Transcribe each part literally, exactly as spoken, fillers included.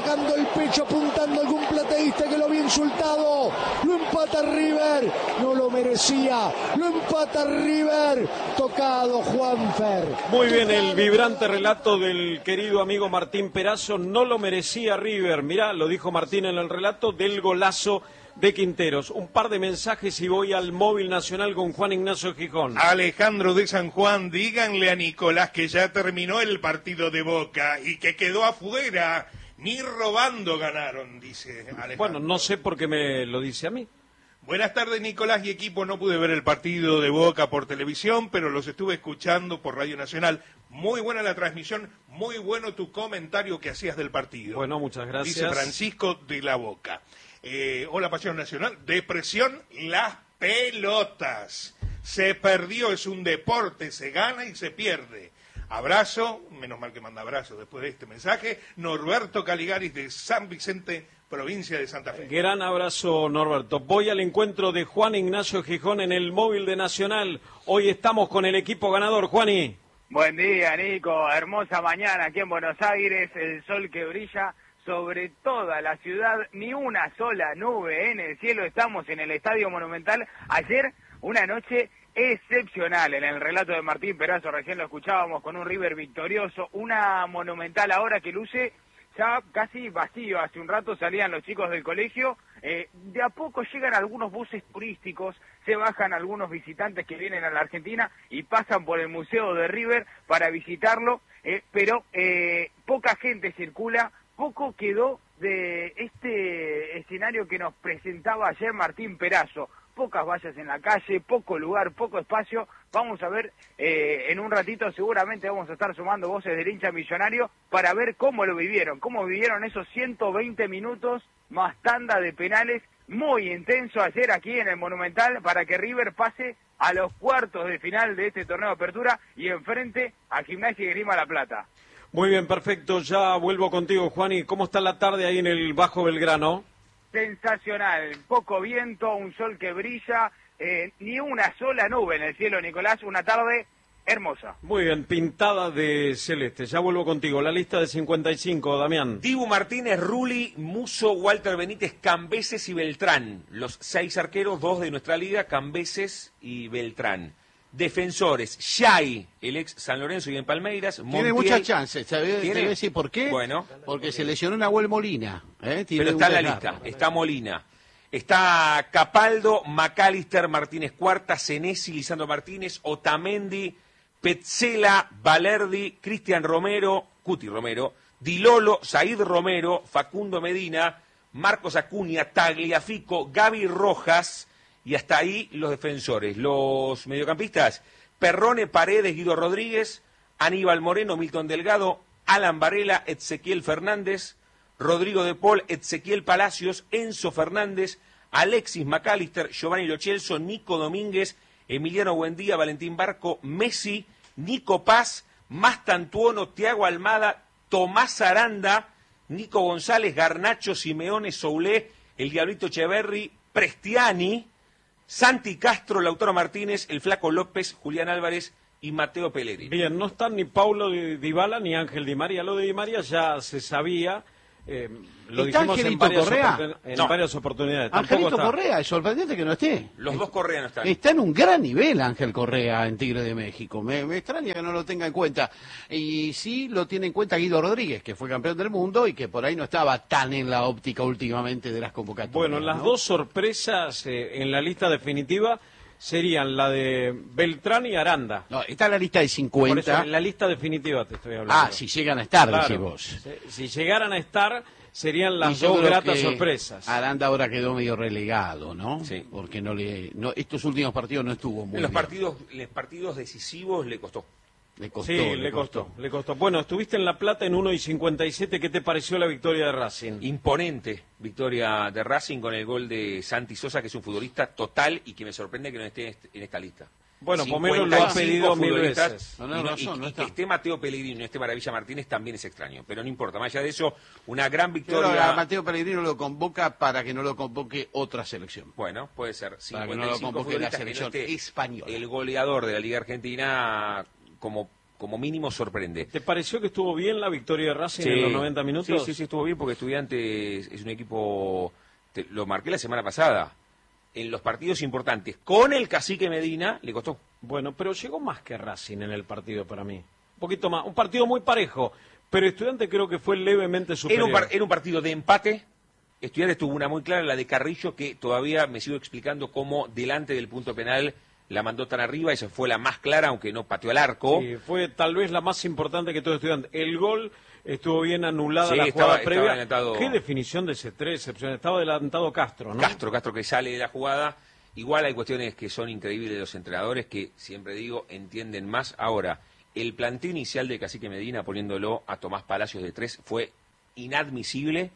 sacando el pecho, apuntando a algún plateísta que lo había insultado. Lo empata River, no lo merecía, lo empata River. Tocado Juanfer. Muy bien, el vibrante relato del querido amigo Martín Perazo. No lo merecía River. Mirá, lo dijo Martín en el relato del golazo de Quinteros. Un par de mensajes y voy al móvil nacional con Juan Ignacio Gijón. Alejandro de San Juan, díganle a Nicolás que ya terminó el partido de Boca y que quedó afuera. Ni robando ganaron, dice Alejandro. Bueno, no sé por qué me lo dice a mí. Buenas tardes, Nicolás y equipo. No pude ver el partido de Boca por televisión, pero los estuve escuchando por Radio Nacional. Muy buena la transmisión, muy bueno tu comentario que hacías del partido. Bueno, muchas gracias. Dice Francisco de la Boca. Eh, hola, Pasión Nacional. Depresión, las pelotas. Se perdió, es un deporte, se gana y se pierde. Abrazo, menos mal que manda abrazo después de este mensaje, Norberto Caligaris de San Vicente, provincia de Santa Fe. Gran abrazo, Norberto. Voy al encuentro de Juan Ignacio Gijón en el móvil de Nacional. Hoy estamos con el equipo ganador, Juani. Buen día, Nico. Hermosa mañana aquí en Buenos Aires, el sol que brilla sobre toda la ciudad, ni una sola nube en el cielo. Estamos en el Estadio Monumental. Ayer, una noche excepcional en el relato de Martín Perazo, recién lo escuchábamos, con un River victorioso, una Monumental ahora que luce ya casi vacío. Hace un rato salían los chicos del colegio, eh, de a poco llegan algunos buses turísticos, se bajan algunos visitantes que vienen a la Argentina y pasan por el Museo de River para visitarlo, eh, pero eh, poca gente circula, poco quedó de este escenario que nos presentaba ayer Martín Perazo. Pocas vallas en la calle, poco lugar, poco espacio. Vamos a ver, eh, en un ratito seguramente vamos a estar sumando voces del hincha millonario para ver cómo lo vivieron, cómo vivieron esos ciento veinte minutos más tanda de penales, muy intenso ayer aquí en el Monumental para que River pase a los cuartos de final de este torneo de apertura y enfrente a Gimnasia y Esgrima La Plata. Muy bien, perfecto. Ya vuelvo contigo, Juani. ¿Cómo está la tarde ahí en el Bajo Belgrano? Sensacional, poco viento, un sol que brilla, eh, ni una sola nube en el cielo, Nicolás, una tarde hermosa. Muy bien, pintada de celeste. Ya vuelvo contigo. La lista de cincuenta y cinco, Damián. Dibu Martínez, Rulli, Musso, Walter Benítez, Cambeses y Beltrán. Los seis arqueros, dos de nuestra liga, Cambeses y Beltrán. Defensores, Xay, el ex San Lorenzo y en Palmeiras. Tiene Montiel, muchas chances, ¿sabes? ¿Tiene? ¿Te voy a decir por qué? Bueno. Porque se lesionó Nahuel Molina. ¿eh? Pero está en la desgarro. lista, está Molina. Está Capaldo, Macalister, Martínez Cuarta, Senesi, Lisandro Martínez, Otamendi, Petzela, Valerdi, Cristian Romero, Cuti Romero, Di Lolo, Said Romero, Facundo Medina, Marcos Acuña, Tagliafico, Gaby Rojas. Y hasta ahí los defensores. Los mediocampistas, Perrone, Paredes, Guido Rodríguez, Aníbal Moreno, Milton Delgado, Alan Varela, Ezequiel Fernández, Rodrigo de Paul, Ezequiel Palacios, Enzo Fernández, Alexis McAllister, Giovanni Lo Celso, Nico Domínguez, Emiliano Buendía, Valentín Barco, Messi, Nico Paz, Mastantuono, Tiago Almada, Tomás Aranda, Nico González, Garnacho, Simeone, Soulé, el Diablito Echeverri, Prestiani, Santi Castro, Lautaro Martínez, el Flaco López, Julián Álvarez y Mateo Pellegrini. Bien, no están ni Paulo Dybala ni Ángel Di María. Lo de Di María ya se sabía. Eh, lo ¿Está dijimos en Angelito varias, Correa? oportun en No. varias oportunidades. Tampoco Angelito está. Correa, es sorprendente que no esté. Los dos Correa no están. Está en un gran nivel Ángel Correa en Tigre de México. Me, me extraña que no lo tenga en cuenta. Y sí lo tiene en cuenta Guido Rodríguez, que fue campeón del mundo y que por ahí no estaba tan en la óptica últimamente de las convocatorias. Bueno, las ¿no? dos sorpresas eh, en la lista definitiva serían la de Beltrán y Aranda. No, está en la lista de Por eso, cincuenta. en la lista definitiva te estoy hablando. Ah, si llegan a estar, Claro. decís vos. Si, si llegaran a estar, serían Y las yo dos creo gratas que sorpresas. Aranda ahora quedó medio relegado, ¿no? Sí. Porque no le, no, estos últimos partidos no estuvo muy En los bien. partidos, en los partidos decisivos le costó. Le costó, Sí, le costó, le costó. Bueno, estuviste en La Plata en uno y cincuenta y siete. ¿Qué te pareció la victoria de Racing? Imponente victoria de Racing con el gol de Santi Sosa, que es un futbolista total y que me sorprende que no esté en esta lista. Bueno, Pomelo lo ha cincuenta y cinco pedido mil futbolistas, veces. No, no, y, no- razón, y- no y está. que esté Mateo Pellegrini y no esté Maravilla Martínez también es extraño, pero no importa. Más allá de eso, una gran Pero victoria. a Mateo Pellegrino lo convoca para que no lo convoque otra selección. Bueno, puede ser. Para que no lo cincuenta y cinco convoque la futbolistas que no selección esté española. el goleador de la Liga Argentina como como mínimo sorprende. ¿Te pareció que estuvo bien la victoria de Racing Sí, en los noventa minutos? Sí, sí, sí, estuvo bien porque Estudiantes es un equipo, te, lo marqué la semana pasada, en los partidos importantes, con el Cacique Medina, le costó. Bueno, pero llegó más que Racing en el partido para mí. Un poquito más, un partido muy parejo, pero Estudiantes creo que fue levemente superior. Era un, par, era un partido de empate. Estudiantes tuvo una muy clara, la de Carrillo, que todavía me sigo explicando cómo delante del punto penal la mandó tan arriba, esa fue la más clara, aunque no pateó al arco. Sí, fue tal vez la más importante que todo Estudiantes. El gol estuvo bien anulada, sí, la estaba, jugada previa. Estaba adelantado... Qué definición de ese tres, estaba adelantado Castro, ¿no? Castro, Castro que sale de la jugada. Igual hay cuestiones que son increíbles de los entrenadores que, siempre digo, entienden más. Ahora, el planteo inicial de Cacique Medina, poniéndolo a Tomás Palacios de tres, fue inadmisible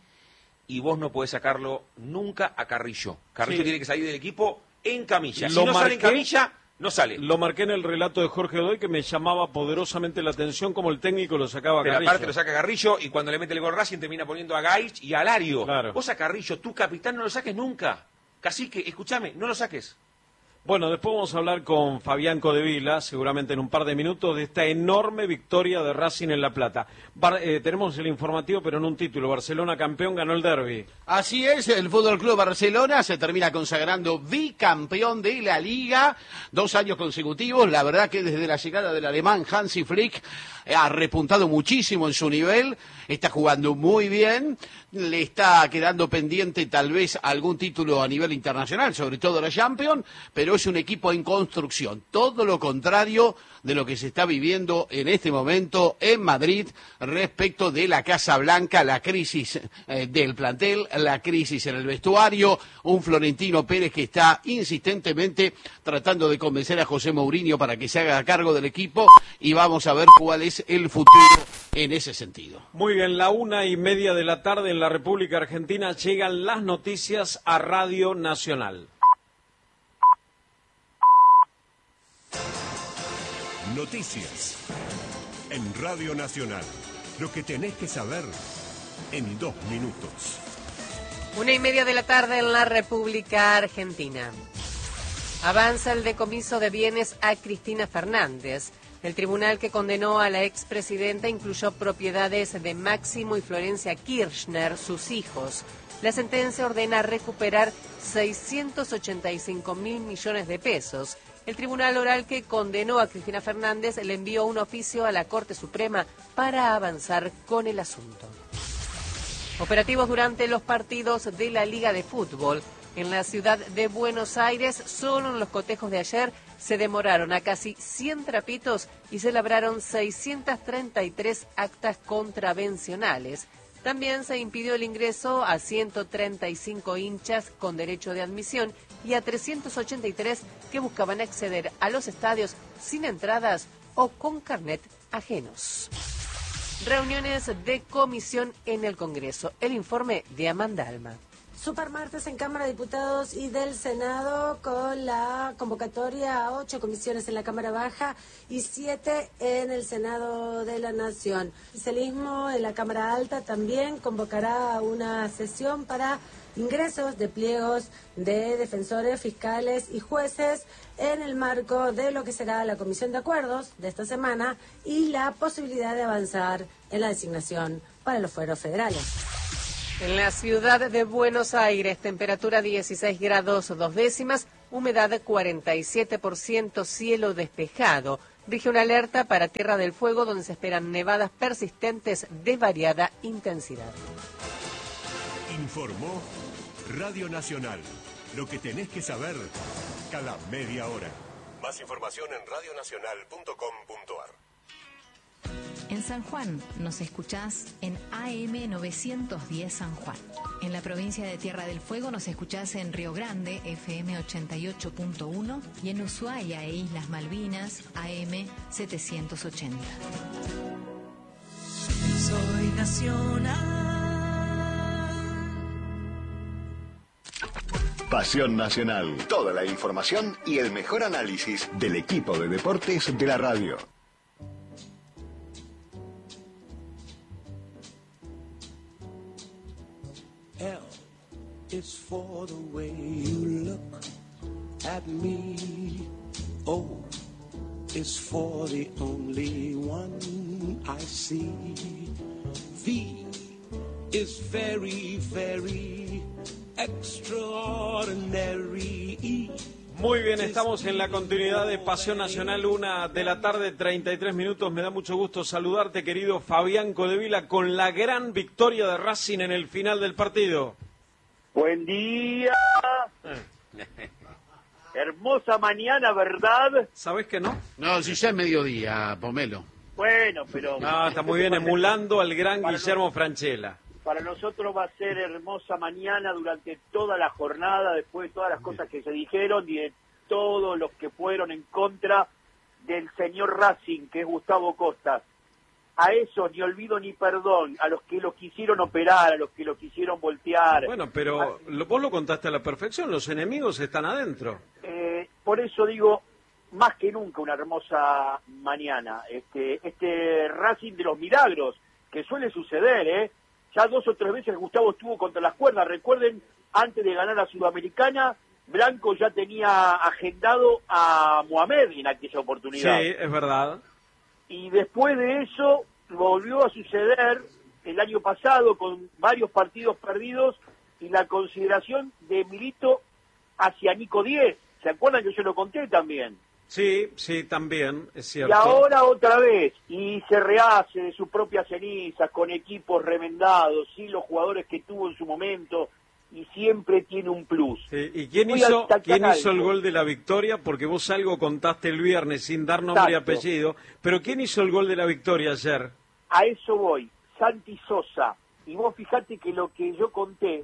y vos no podés sacarlo nunca a Carrillo. Carrillo sí. tiene que salir del equipo en camilla. Si lo no marqué, sale en camilla, no sale. Lo marqué en el relato de Jorge Godoy, que me llamaba poderosamente la atención como el técnico lo sacaba a Pero Carrillo. aparte lo saca Carrillo y cuando le mete el gol Racing termina poniendo a Gaich y a Alario. Claro. Vos a Carrillo, tu capitán, no lo saques nunca. Cacique, escúchame, no lo saques. Bueno, después vamos a hablar con Fabián Codevila, seguramente en un par de minutos, de esta enorme victoria de Racing en La Plata. Bar eh, tenemos el informativo, pero en un título. Barcelona campeón, ganó el derbi. Así es, el Fútbol Club Barcelona se termina consagrando bicampeón de la Liga, dos años consecutivos. La verdad que desde la llegada del alemán Hansi Flick ha repuntado muchísimo en su nivel, está jugando muy bien, le está quedando pendiente tal vez algún título a nivel internacional, sobre todo la Champions, pero es un equipo en construcción, todo lo contrario de lo que se está viviendo en este momento en Madrid respecto de la Casa Blanca, la crisis eh, del plantel, la crisis en el vestuario, un Florentino Pérez que está insistentemente tratando de convencer a José Mourinho para que se haga cargo del equipo y vamos a ver cuál es el futuro en ese sentido. Muy bien, la una y media de la tarde en la República Argentina llegan las noticias a Radio Nacional. Noticias en Radio Nacional. Lo que tenés que saber en dos minutos. Una y media de la tarde en la República Argentina. Avanza el decomiso de bienes a Cristina Fernández. El tribunal que condenó a la expresidenta incluyó propiedades de Máximo y Florencia Kirchner, sus hijos. La sentencia ordena recuperar seiscientos ochenta y cinco mil millones de pesos. El tribunal oral que condenó a Cristina Fernández le envió un oficio a la Corte Suprema para avanzar con el asunto. Operativos durante los partidos de la Liga de Fútbol. En la ciudad de Buenos Aires, solo en los cotejos de ayer, se demoraron a casi cien trapitos y se labraron seiscientas treinta y tres actas contravencionales. También se impidió el ingreso a ciento treinta y cinco hinchas con derecho de admisión y a trescientos ochenta y tres que buscaban acceder a los estadios sin entradas o con carnet ajenos. Reuniones de comisión en el Congreso. El informe de Amanda Alma. Supermartes en Cámara de Diputados y del Senado con la convocatoria a ocho comisiones en la Cámara Baja y siete en el Senado de la Nación. El oficialismo en la Cámara Alta también convocará una sesión para ingresos de pliegos de defensores, fiscales y jueces en el marco de lo que será la Comisión de Acuerdos de esta semana y la posibilidad de avanzar en la designación para los fueros federales. En la ciudad de Buenos Aires, temperatura dieciséis grados dos décimas, humedad cuarenta y siete por ciento, cielo despejado. Rige una alerta para Tierra del Fuego, donde se esperan nevadas persistentes de variada intensidad. Informó Radio Nacional. Lo que tenés que saber cada media hora. Más información en radio nacional punto com punto a r. En San Juan nos escuchás en A M novecientos diez San Juan. En la provincia de Tierra del Fuego nos escuchás en Río Grande, F M ochenta y ocho punto uno, y en Ushuaia e Islas Malvinas, A M setecientos ochenta. Soy nacional. Pasión Nacional. Toda la información y el mejor análisis del equipo de deportes de la radio. L is for the way you look at me. O is for the only one I see. V is very, very extraordinary. E Muy bien, estamos en la continuidad de Pasión Nacional, una de la tarde, treinta y tres minutos. Me da mucho gusto saludarte, querido Fabián Codevila, con la gran victoria de Racing en el final del partido. Buen día. Hermosa mañana, ¿verdad? ¿Sabes que no? No, si ya es mediodía, Pomelo. Bueno, pero... No, está muy bien, emulando al gran Guillermo Francella. Para nosotros va a ser hermosa mañana durante toda la jornada, después de todas las cosas que se dijeron y de todos los que fueron en contra del señor Racing, que es Gustavo Costas. A eso ni olvido ni perdón, a los que lo quisieron operar, a los que lo quisieron voltear. Bueno, pero a... lo, vos lo contaste a la perfección, los enemigos están adentro. Eh, por eso digo, más que nunca una hermosa mañana. Este, este Racing de los milagros, que suele suceder, ¿eh? Ya dos o tres veces Gustavo estuvo contra las cuerdas. Recuerden, antes de ganar la Sudamericana, Blanco ya tenía agendado a Mohamed en aquella oportunidad. Sí, es verdad. Y después de eso volvió a suceder el año pasado con varios partidos perdidos y la consideración de Milito hacia Nico Diez. ¿Se acuerdan que yo lo conté también? Sí, sí, también, es cierto. Y ahora otra vez, y se rehace de sus propias cenizas, con equipos remendados, sí, los jugadores que tuvo en su momento, y siempre tiene un plus. Sí, ¿y quién Muy hizo, quién alto. hizo el gol de la victoria? Porque vos algo contaste el viernes sin dar nombre Exacto. y apellido, pero ¿quién hizo el gol de la victoria ayer? A eso voy, Santi Sosa. Y vos fijate que lo que yo conté,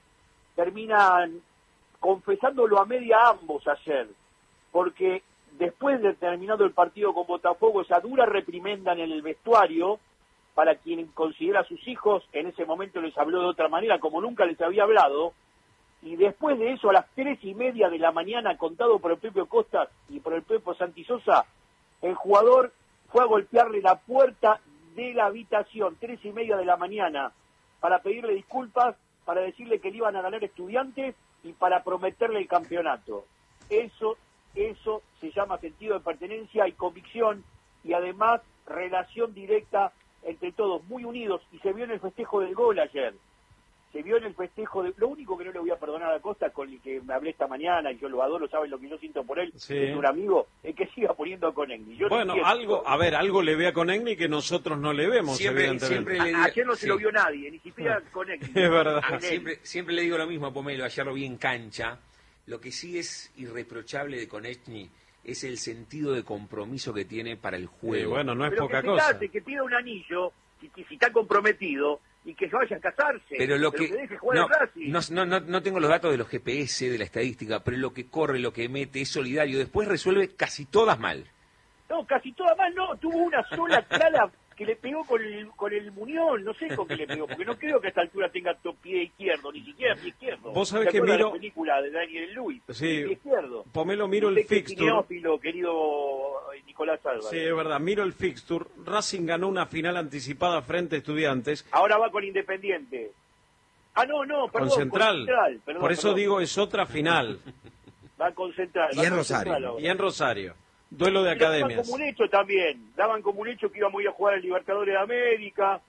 terminan confesándolo a media ambos ayer, porque después de terminado el partido con Botafogo, esa dura reprimenda en el vestuario, para quien considera a sus hijos, en ese momento les habló de otra manera, como nunca les había hablado, y después de eso, a las tres y media de la mañana, contado por el propio Costas y por el propio Santi Sosa, el jugador fue a golpearle la puerta de la habitación, tres y media de la mañana, para pedirle disculpas, para decirle que le iban a ganar Estudiantes y para prometerle el campeonato. Eso Eso se llama sentido de pertenencia y convicción, y además relación directa entre todos, muy unidos, y se vio en el festejo del gol ayer. Se vio en el festejo de... Lo único que no le voy a perdonar a Costa, con el que me hablé esta mañana, y yo lo adoro, saben lo que yo siento por él, Sí. es un amigo, es que siga poniendo a Conegni. Yo no Bueno, entiendo. algo, a ver, algo le ve a Conegni que nosotros no le vemos, Siempre- evidentemente. siempre le- A- Ayer no se Sí. lo vio nadie, ni siquiera Conegni. Es verdad. Ah, siempre, siempre le digo lo mismo a Pomelo, ayer lo vi en cancha. Lo que sí es irreprochable de Konechny es el sentido de compromiso que tiene para el juego. Sí, bueno, no es Pero poca que se cosa. case, que pida un anillo, y que si está comprometido, y que se vaya a casarse. Pero lo que, deje jugar no, al Racing. no, no, no, no tengo los datos de los G P S, de la estadística, pero lo que corre, lo que mete, es solidario. Después resuelve casi todas mal. No, casi todas más no, tuvo una sola clara que le pegó con el, con el muñón, no sé con qué le pegó, porque no creo que a esta altura tenga to- pie izquierdo, ni siquiera pie izquierdo. Vos sabés ¿Se que acuerdan miro- la película de Daniel Lewis? Sí. El pie izquierdo. Pomelo, miro el Usted que es fixture. cineófilo, querido eh, Nicolás Álvarez. Sí, es verdad, miro el fixture. Racing ganó una final anticipada frente a Estudiantes. Ahora va con Independiente. Ah, no, no, perdón. Con Central. Central, perdón, Por eso perdón. digo, es otra final. Va con Central. Y va en con Rosario. Central ahora. Y en Rosario. Duelo de Pero daban academias. como un hecho también, daban como un hecho que íbamos a ir a jugar al Libertadores de América.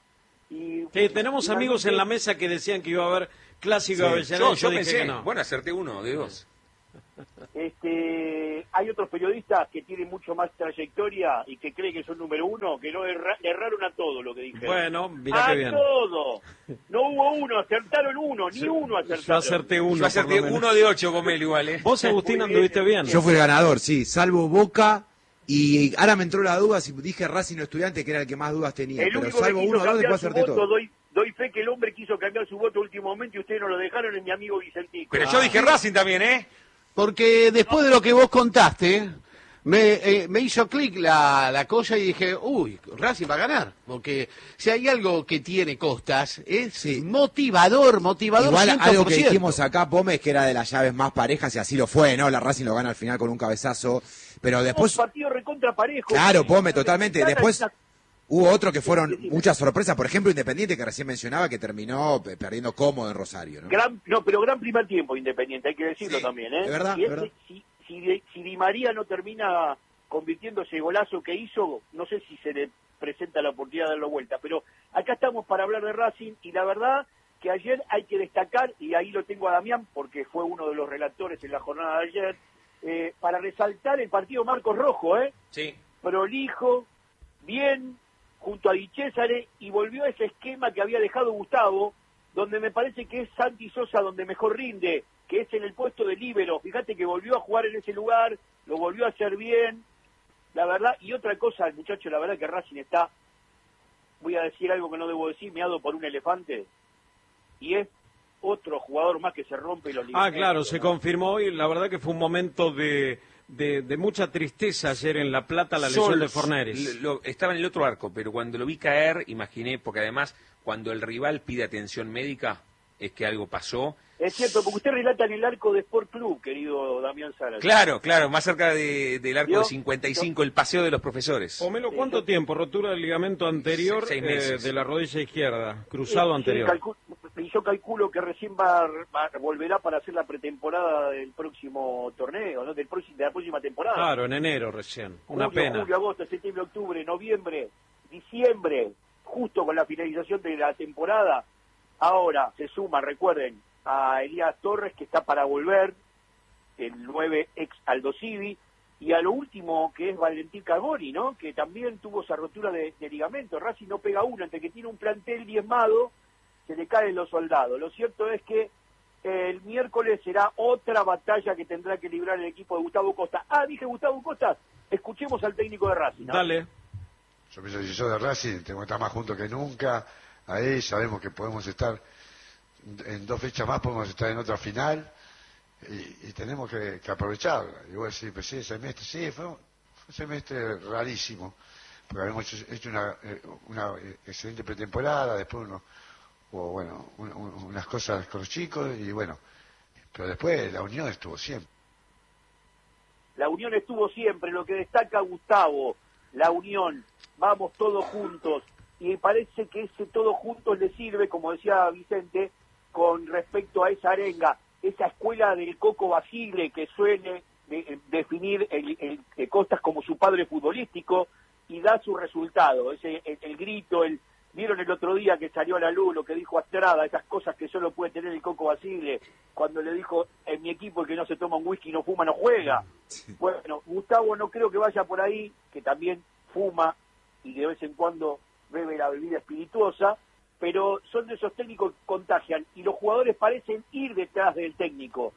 Y Que tenemos amigos en la mesa que decían que iba a haber clásico Sí. de Avellaneda. Yo, y yo dije pensé, que no. bueno, acerté uno de dos. Este, hay otros periodistas que tienen mucho más trayectoria y que creen que son número uno, que no erra- erraron a todo lo que dijeron. Bueno, mirá a qué bien. todo. No hubo uno, acertaron uno, ni uno acertaron. Yo acerté uno. Yo acerté por lo menos. uno de ocho, Pomelo, igual, ¿eh? Vos, Agustín, Muy bien. anduviste bien. Yo fui el ganador, sí, salvo Boca, y ahora me entró la duda si dije Racing o Estudiante, que era el que más dudas tenía, El pero único que salvo quiso uno o dos, cambiar después su acerté voto, todo. doy, doy fe que el hombre quiso cambiar su voto a último momento y ustedes no lo dejaron, es mi amigo Vicentico. Pero yo dije Racing también, ¿eh? Porque después de lo que vos contaste, me, eh, me hizo clic la, la cosa y dije, uy, Racing va a ganar. Porque si hay algo que tiene Costas, es Sí. motivador, motivador Igual cien por ciento. algo que dijimos acá, Pómez, que era de las llaves más parejas, y así lo fue, ¿no? La Racing lo gana al final con un cabezazo, pero después... Un partido recontra parejo. Claro, Pómez, totalmente. Gana Después esa- hubo otro que fueron muchas sorpresas, por ejemplo, Independiente, que recién mencionaba, que terminó pe- perdiendo cómodo en Rosario, ¿no? Gran, no, pero gran primer tiempo Independiente, hay que decirlo Sí, también, ¿eh? es verdad, si, es verdad. si, si, Di- si Di María no termina convirtiendo ese golazo que hizo, no sé si se le presenta la oportunidad de darlo vuelta, pero acá estamos para hablar de Racing, y la verdad que ayer hay que destacar, y ahí lo tengo a Damián, porque fue uno de los relatores en la jornada de ayer, eh, para resaltar el partido Marcos Rojo, ¿eh? Sí. Prolijo, bien, junto a Di Césare, y volvió a ese esquema que había dejado Gustavo, donde me parece que es Santi Sosa donde mejor rinde, que es en el puesto de líbero. Fíjate que volvió a jugar en ese lugar, lo volvió a hacer bien, la verdad. Y otra cosa, el muchacho, la verdad que Racing está, voy a decir algo que no debo decir, meado por un elefante, y es otro jugador más que se rompe los ligamentos. Ah, claro, se ¿no? confirmó hoy, la verdad que fue un momento de, de, de mucha tristeza ayer en La Plata, la lesión Sol, de Forneris. lo- lo- estaba en el otro arco, pero cuando lo vi caer, imaginé, porque además, cuando el rival pide atención médica, es que algo pasó. Es cierto, porque usted relata en el arco de Sport Club, querido Damián Sara. Claro, claro, más cerca de- del arco ¿Vio? de cincuenta y cinco, el paseo de los profesores. Pomelo, ¿cuánto tiempo? Rotura del ligamento anterior Seis eh, meses. de la rodilla izquierda, cruzado Sí, anterior. sí, calcu- y yo calculo que recién va, va- volverá para hacer la pretemporada del próximo torneo, ¿no? Del próximo, de la próxima temporada. Claro, en enero recién, una Julio, pena. Julio, agosto, septiembre, octubre, noviembre, diciembre, justo con la finalización de la temporada. Ahora se suma, recuerden, a Elías Torres, que está para volver, el nueve ex Aldo Civi, y a lo último que es Valentín Carboni, ¿no? Que también tuvo esa rotura de, de ligamento. Racing no pega uno, entre que tiene un plantel diezmado, se le caen los soldados. Lo cierto es que el miércoles será otra batalla que tendrá que librar el equipo de Gustavo Costa. Ah, dije Gustavo Costa, escuchemos al técnico de Racing, ¿no? Dale. Yo pienso que si soy de Racing, tengo que estar más juntos que nunca. Ahí sabemos que podemos estar, en dos fechas más podemos estar en otra final, y, y tenemos que, que aprovecharla. Y voy a decir, pues sí, el semestre, sí, fue un, fue un semestre rarísimo, porque habíamos hecho, hecho una, eh, una excelente pretemporada, después uno, hubo, bueno, un- un- unas cosas con los chicos, y bueno, pero después la unión estuvo siempre. La unión estuvo siempre, lo que destaca Gustavo, la unión, vamos todos juntos, y parece que ese todos juntos le sirve, como decía Vicente, con respecto a esa arenga, esa escuela del Coco Basile que suele de- definir el, el- el Costas como su padre futbolístico, y da su resultado, ese el, el grito, el vieron el otro día que salió a la luz lo que dijo Astrada, esas cosas que solo puede tener el Coco Basile, cuando le dijo, en mi equipo el que no se toma un whisky, no fuma, no juega. Bueno, Gustavo no creo que vaya por ahí, que también fuma y de vez en cuando bebe la bebida espirituosa, pero son de esos técnicos que contagian, y los jugadores parecen ir detrás del técnico.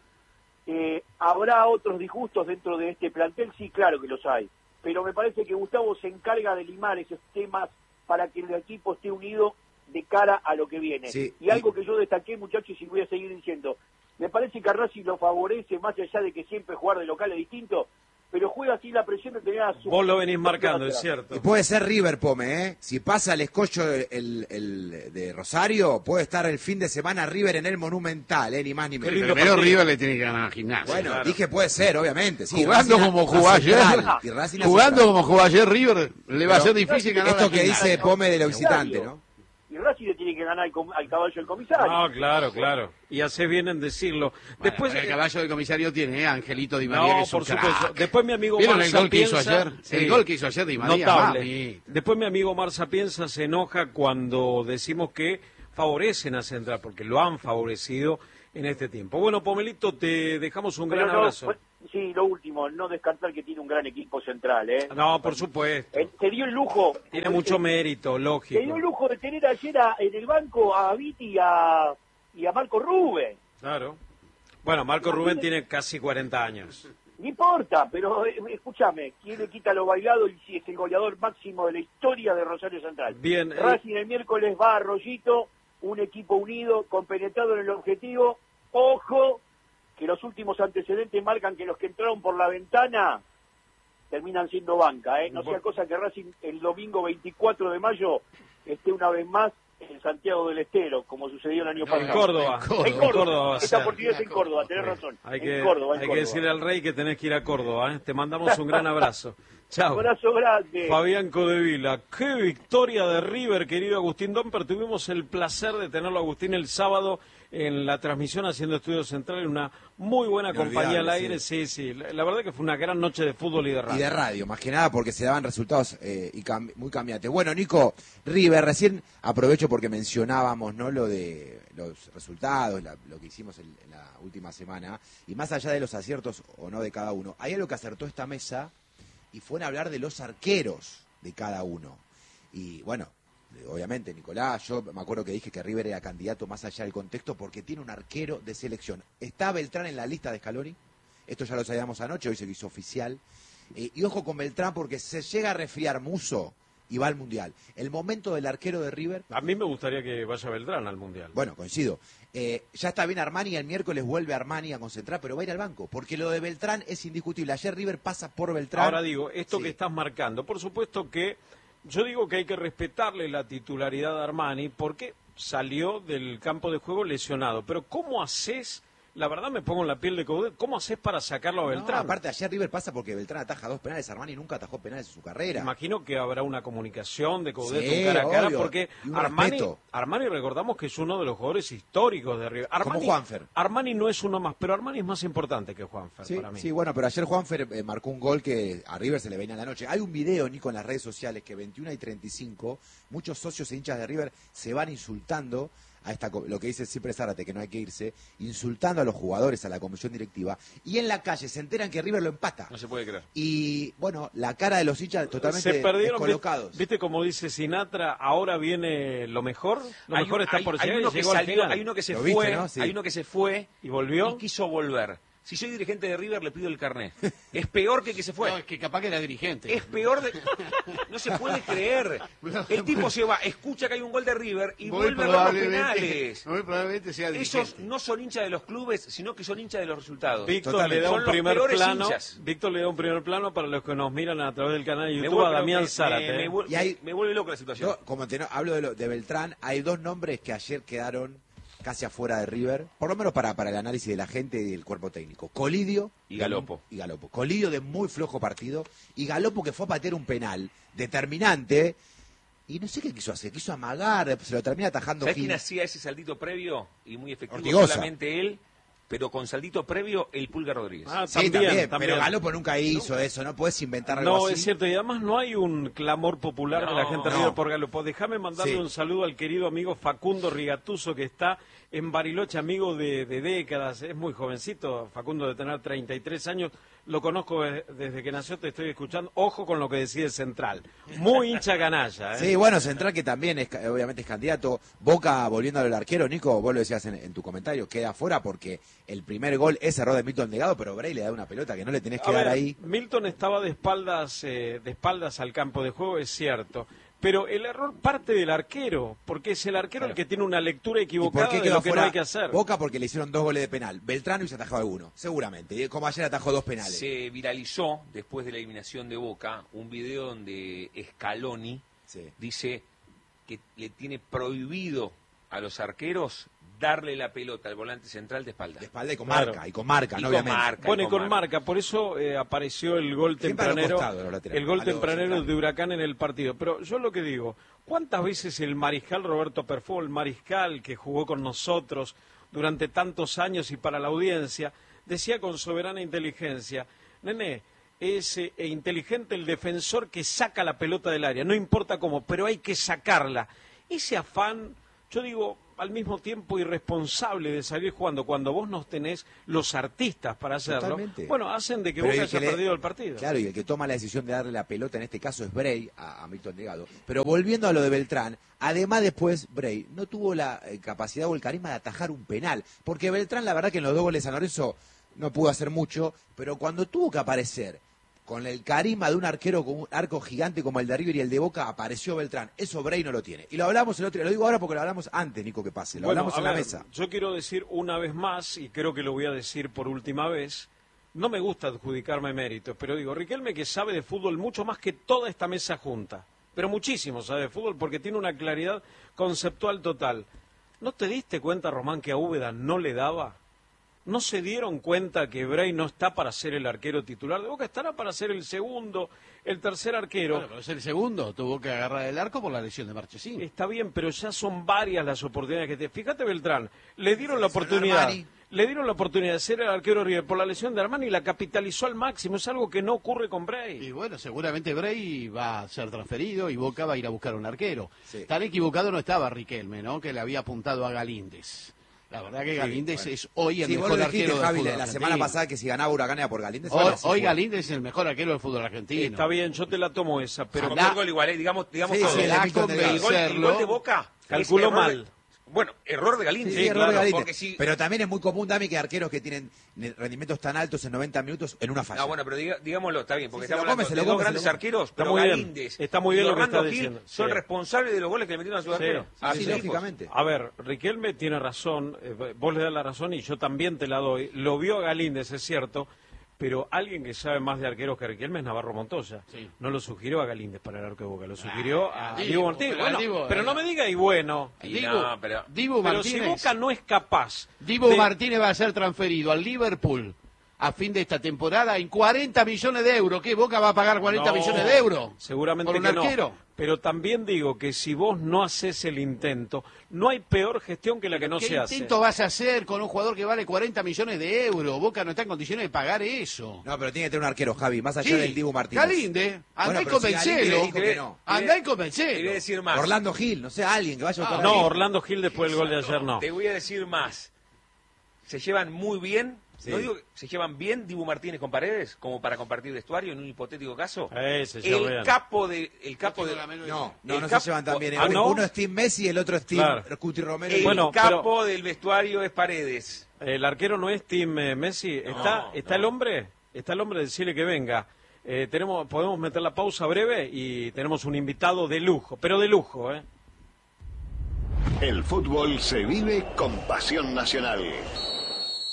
Eh, ¿Habrá otros disgustos dentro de este plantel? Sí, claro que los hay, pero me parece que Gustavo se encarga de limar esos temas para que el equipo esté unido de cara a lo que viene. Sí, y algo que yo destaqué, muchachos, y voy a seguir diciendo, me parece que a Racing lo favorece, más allá de que siempre jugar de local es distinto, pero juega así la presión de tener a su... Vos lo venís marcando, es cierto. Y puede ser River, Pome, ¿eh? Si pasa el escollo el, el de Rosario, puede estar el fin de semana River en el Monumental, ¿eh? Ni más ni menos. Primero River le tiene que ganar a Gimnasia. Bueno, Claro. dije puede ser, obviamente. Sí, Jugando Racing a- como a jugó ayer, Central, y Racing a jugando Central. como jugó ayer River, le va a Pero ser difícil ganar esto a que Gimnasia. dice Pome de lo visitante, ¿no? Y Racing le tiene que ganar al, com- al caballo del comisario. No, claro, claro. Y hace bien en decirlo. Después, Bueno, el caballo del comisario tiene eh, Angelito Di María, no, que es un por supuesto. crack. Después mi amigo ¿Vieron Mar el gol que hizo Sapienza? ayer? El gol que hizo ayer Di María, Notable. mami. Después mi amigo Mar Sapienza se enoja cuando decimos que favorecen a Central, porque lo han favorecido en este tiempo. Bueno, Pomelito, te dejamos un Pero gran no, abrazo. pues, sí, lo último, no descartar que tiene un gran equipo central, ¿eh? No, por supuesto. Eh, se dio el lujo... Tiene mucho mérito, Se dio lógico. el lujo de tener ayer a- en el banco a Viti y a, y a Marco Rubén. Claro. Bueno, Marco Rubén tiene casi cuarenta años. No importa, pero eh, escúchame, ¿quién le quita lo bailado y si es el goleador máximo de la historia de Rosario Central? Bien. eh, Racing el miércoles va a Arroyito, un equipo unido, compenetrado en el objetivo. Ojo, que los últimos antecedentes marcan que los que entraron por la ventana terminan siendo banca, ¿eh? No sea cosa que Racing el domingo veinticuatro de mayo esté una vez más en Santiago del Estero, como sucedió el año En pasado. Córdoba. En Córdoba. En Córdoba va a Esta ser. oportunidad es en Córdoba, tenés razón. Hay en que, Córdoba, en hay que Córdoba. decirle al rey que tenés que ir a Córdoba. ¿eh? Te mandamos un gran abrazo. Chao. Abrazo grande. Fabián Codevila. Qué victoria de River, querido Agustín Domper. Tuvimos el placer de tenerlo, Agustín, el sábado en la transmisión haciendo Estudio Central, una muy buena compañía al aire. Sí, sí, sí. La, la verdad que fue una gran noche de fútbol y de radio. Y de radio, más que nada porque se daban resultados eh, y cam muy cambiantes. Bueno, Nico, River, recién aprovecho porque mencionábamos, ¿no?, lo de los resultados, la, lo que hicimos en, en la última semana, y más allá de los aciertos o no de cada uno, hay algo que acertó esta mesa y fue en hablar de los arqueros de cada uno. Y bueno, obviamente, Nicolás, yo me acuerdo que dije que River era candidato más allá del contexto porque tiene un arquero de selección. ¿Está Beltrán en la lista de Scaloni? Esto ya lo sabíamos anoche, hoy se hizo oficial. Eh, y ojo con Beltrán porque se llega a resfriar Musso y va al Mundial. El momento del arquero de River... A mí me gustaría que vaya Beltrán al Mundial. Bueno, coincido. Eh, ya está bien Armani, el miércoles vuelve Armani a concentrar, pero va a ir al banco, porque lo de Beltrán es indiscutible. Ayer River pasa por Beltrán. Ahora digo, esto sí. que estás marcando, por supuesto que yo digo que hay que respetarle la titularidad a Armani porque salió del campo de juego lesionado. Pero ¿cómo haces? La verdad me pongo en la piel de Coudet. ¿Cómo haces para sacarlo a Beltrán? No, aparte ayer River pasa porque Beltrán ataja dos penales. Armani nunca atajó penales en su carrera. Imagino que habrá una comunicación de Coudet Sí, un cara a cara obvio. porque Y un Armani, respeto. Armani recordamos que es uno de los jugadores históricos de River. Armani, Como Juanfer. Armani no es uno más, pero Armani es más importante que Juanfer Sí, para mí. sí, bueno, pero ayer Juanfer eh, marcó un gol que a River se le venía en la noche. Hay un video, Nico, en las redes sociales que veintiuna y treinta y cinco, muchos socios e hinchas de River se van insultando a esta, lo que dice siempre Zárate, que no hay que irse, insultando a los jugadores, a la comisión directiva, y en la calle se enteran que River lo empata. No se puede creer. Y, bueno, la cara de los hinchas totalmente Se perdieron, descolocados. ¿viste como dice Sinatra? Ahora viene lo mejor. Lo Hay mejor un- está hay- por hay llegar y uno que llegó al salió- final. hay uno que se Lo fue, viste, ¿no? Sí. hay uno que se fue ¿Y volvió? y quiso volver. Si soy dirigente de River, le pido el carnet. Es peor que que se fue. No, es que capaz que era dirigente. Es peor de... No se puede creer. El tipo se va, escucha que hay un gol de River y Muy vuelve a ver los probablemente- penales. Muy probablemente sea dirigente. Esos no son hinchas de los clubes, sino que son hinchas de los resultados. Víctor le da Son un los primer peores plano. hinchas. Víctor le da un primer plano para los que nos miran a través del canal de Me YouTube vuelve- a Damián me- Zárate. me- me ¿eh? vuelve- Y hay- me vuelve loco la situación. Yo, como te no- hablo de, lo- de Beltrán, hay dos nombres que ayer quedaron casi afuera de River, por lo menos para, para el análisis de la gente y del cuerpo técnico. Colidio Y Galopo. Y Galopo. Colidio de muy flojo partido y Galopo que fue a patear un penal determinante y no sé qué quiso hacer, quiso amagar, se lo termina atajando ¿Sabes Gil. quién hacía ese saldito previo y muy efectivo? Ortigosa. Solamente él, pero con saldito previo el Pulga Rodríguez. Ah, Sí, también, también. pero Galopo nunca hizo eso, no puedes inventar algo No, así. es cierto, y además no hay un clamor popular de la No, gente de no. River por Galopo. Déjame mandarle Sí. un saludo al querido amigo Facundo Rigatuso, que está en Bariloche, amigo de, de décadas, es muy jovencito, Facundo de tener treinta y tres años, lo conozco de- desde que nació, te estoy escuchando, ojo con lo que decide Central, muy hincha canalla. ¿eh? Sí, bueno, Central que también es, ca- obviamente es candidato. Boca, volviendo al arquero, Nico, vos lo decías en, en tu comentario, queda afuera porque el primer gol es error de Milton Negado, pero Bray le da una pelota que no le tenés que A dar ver, ahí. Milton estaba de espaldas, eh, de espaldas al campo de juego, es cierto. Pero el error parte del arquero, porque es el arquero el que tiene una lectura ¿Y por equivocada qué de quedó lo que no afuera hay que hacer. Boca? Porque le hicieron dos goles de penal. Beltrán hubiese atajado alguno, seguramente. Y como ayer atajó dos penales. Se viralizó, después de la eliminación de Boca, un video donde Scaloni Sí. dice que le tiene prohibido a los arqueros darle la pelota al volante central de espalda. De espalda y con Claro. marca, y con marca, Y no con obviamente. marca. Bueno, y con marca. marca, por eso eh, apareció el gol Siempre a los tempranero, costados, los laterales, el gol a los tempranero centrales. de Huracán en el partido. Pero yo lo que digo, ¿cuántas veces el mariscal Roberto Perfo, el mariscal que jugó con nosotros durante tantos años y para la audiencia, decía con soberana inteligencia, nene, es eh, inteligente el defensor que saca la pelota del área, no importa cómo, pero hay que sacarla. Ese afán, yo digo, al mismo tiempo irresponsable de salir jugando cuando vos nos tenés los artistas para hacerlo, Totalmente. bueno, hacen de que Pero Boca el que haya le- perdido el partido. Claro, y el que toma la decisión de darle la pelota en este caso es Bray a, a Milton Negado. Pero volviendo a lo de Beltrán, además después Bray no tuvo la eh, capacidad o el carisma de atajar un penal. Porque Beltrán, la verdad que en los dos goles de San Lorenzo no pudo hacer mucho, pero cuando tuvo que aparecer con el carisma de un arquero con un arco gigante como el de River y el de Boca, apareció Beltrán. Eso Bray no lo tiene. Y lo hablamos el otro día, lo digo ahora porque lo hablamos antes, Nico, que pase. Lo Bueno, hablamos a en la ver, mesa. Yo quiero decir una vez más, y creo que lo voy a decir por última vez, no me gusta adjudicarme méritos, pero digo, Riquelme que sabe de fútbol mucho más que toda esta mesa junta, pero muchísimo sabe de fútbol porque tiene una claridad conceptual total. ¿No te diste cuenta, Román, que a Úbeda no le daba? ¿No se dieron cuenta que Bray no está para ser el arquero titular de Boca? Estará para ser el segundo, el tercer arquero. Bueno, pero es el segundo, tuvo que agarrar el arco por la lesión de Marchesín. Está bien, pero ya son varias las oportunidades que te... Fíjate, Beltrán, le dieron la oportunidad... Le dieron la oportunidad de ser el arquero River por la lesión de Armani y la capitalizó al máximo. Es algo que no ocurre con Bray. Y bueno, seguramente Bray va a ser transferido y Boca va a ir a buscar un arquero. Sí. Tan equivocado no estaba Riquelme, ¿no? Que le había apuntado a Galíndez. La verdad que Galíndez sí, bueno. es hoy el sí, mejor vos lo arquero dijiste, del Javi, fútbol la argentino. semana pasada que si ganaba Huracán era por Galíndez. Hoy, ahora sí hoy fue. Galíndez es el mejor arquero del fútbol argentino. Está bien, yo te la tomo esa, pero... Con el gol igual, ¿eh? digamos, digamos sí, todo. sí, el, el, gol, el, gol, el gol de Boca calculó mal. De... Bueno, error de Galíndez. Sí, sí, error claro, de Galíndez. porque si... Pero también es muy común, Dami, que arqueros que tienen rendimientos tan altos en noventa minutos en una falla. No, bueno, pero diga, digámoslo, está bien, porque Sí, estamos se lo come, hablando se de lo dos come, grandes se lo come. arqueros, Está pero muy bien, Galíndez está muy bien y lo que Orlando está Gil diciendo. son Sí. responsables de los goles que le metieron a su Sí, arquero. sí, a sí, sus equipos. lógicamente. A ver, Riquelme tiene razón, eh, vos le das la razón y yo también te la doy. Lo vio a Galíndez, es cierto, pero alguien que sabe más de arqueros que Riquelme es Navarro Montoya. Sí. No lo sugirió a Galíndez para el arco de Boca, lo sugirió ah, a Dibu, Dibu Martínez. pero Bueno, Dibu, pero eh, no me diga y bueno. Y Dibu, no, pero, Dibu Pero Martínez, si Boca no es capaz... Dibu de... Martínez va a ser transferido al Liverpool a fin de esta temporada en cuarenta millones de euros. ¿Qué? ¿Boca va a pagar cuarenta No, millones de euros? Seguramente ¿Por un que arquero? no. Pero también digo que si vos no haces el intento, no hay peor gestión que la que no ¿Qué se hace. intento vas a hacer con un jugador que vale cuarenta millones de euros? Boca no está en condiciones de pagar eso. No, pero tiene que tener un arquero, Javi, más allá Sí, del Dibu Martínez. Galíndez, andá Bueno, y pero si convencelo. Galíndez dijo que no. Andá y Te convencelo. voy a decir más. Orlando Gil, no sé, alguien que vaya a Ah, buscar No, a Orlando Gil después del gol de ayer no. Te voy a decir más. Se llevan muy bien. Sí. No digo que se llevan bien Dibu Martínez con Paredes, como para compartir vestuario en un hipotético caso. Eh, se lleva el bien. capo de, el capo de, No, no, el no capo- se llevan tan bien. ¿Ah, no? Uno es Team Messi y el otro es Team Claro. Cuti Romero. el y- Bueno, capo del vestuario es Paredes. El arquero no es Team eh, Messi. ¿Está, está el hombre? ¿Está el hombre? Decirle que venga. Eh, tenemos, podemos meter la pausa breve y tenemos un invitado de lujo, pero de lujo, ¿eh? El fútbol se vive con pasión nacional.